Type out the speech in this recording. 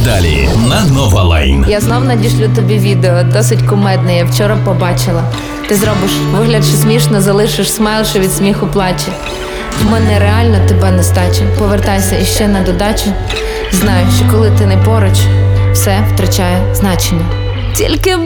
Далі на Нова Лайн. Я знов надішлю тобі відео, досить кумедне, я вчора побачила. Ти зробиш вигляд, що смішно, залишиш смайл, що від сміху плаче. В мене реально тебе нестача. Повертайся іще на додачу. Знаю, що коли ти не поруч, все втрачає значення. Тільки